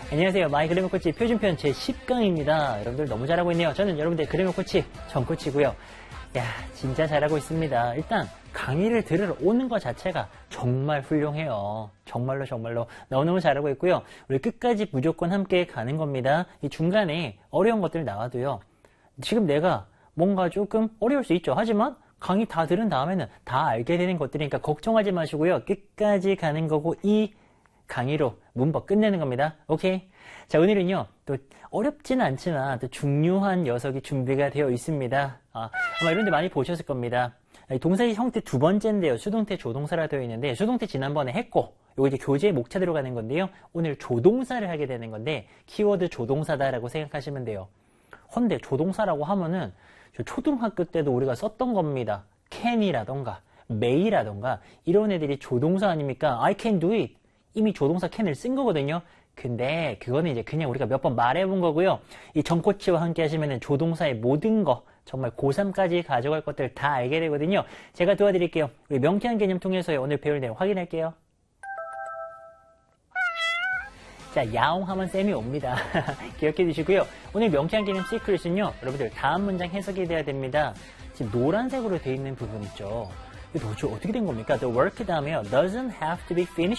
안녕하세요. 마이 그래머 코치 표준편 제10강입니다. 여러분들 너무 잘하고 있네요. 저는 여러분들 그래머 코치 정 코치고요. 야, 진짜 잘하고 있습니다. 일단 강의를 들으러 오는 것 자체가 정말 훌륭해요. 정말로 너무너무 잘하고 있고요. 우리 끝까지 무조건 함께 가는 겁니다. 이 중간에 어려운 것들 나와도요. 지금 내가 뭔가 조금 어려울 수 있죠. 하지만 강의 다 들은 다음에는 다 알게 되는 것들이니까 걱정하지 마시고요. 끝까지 가는 거고 이 강의로 문법 끝내는 겁니다. 오케이? 자, 오늘은요, 또 어렵지는 않지만 또 중요한 녀석이 준비가 되어 있습니다. 아마 이런 데 많이 보셨을 겁니다. 동사의 형태 두 번째인데요. 수동태, 조동사라 되어 있는데 수동태 지난번에 했고 요거 이제 교재 목차 들어가는 건데요. 오늘 조동사를 하게 되는 건데 키워드 조동사다라고 생각하시면 돼요. 헌데 조동사라고 하면은 초등학교 때도 우리가 썼던 겁니다. can이라던가 may라던가 이런 애들이 조동사 아닙니까? I can do it. 이미 조동사 can을 쓴 거거든요. 근데 그거는 이제 그냥 우리가 몇 번 말해본 거고요. 이 정코치와 함께 하시면 조동사의 모든 거 정말 고3까지 가져갈 것들 다 알게 되거든요. 제가 도와드릴게요. 우리 명쾌한 개념 통해서 오늘 배울 내용 확인할게요. 자, 야옹하면 쌤이 옵니다. 기억해 두시고요. 오늘 명쾌한 개념 시크릿은요. 여러분들 다음 문장 해석이 돼야 됩니다. 지금 노란색으로 되어 있는 부분 있죠. 이게 도대체 어떻게 된 겁니까? The work 다음에요. doesn't have to be finished